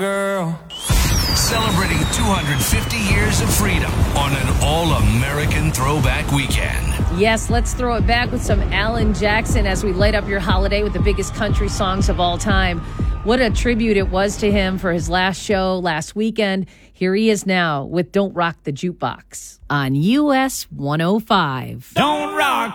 girl. Celebrating 250 years of freedom on an all-American throwback weekend. Yes, let's throw it back with some Alan Jackson as we light up your holiday with the biggest country songs of all time. What a tribute it was to him for his last show last weekend. Here he is now with Don't Rock the Jukebox on US 105. Don't rock